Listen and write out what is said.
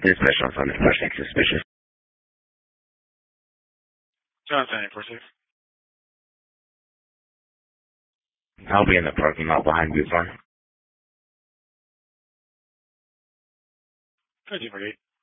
Dispatch on Sunday, pushing suspicious. Jonathan, 46. I'll be in the parking lot behind you, son. 1348.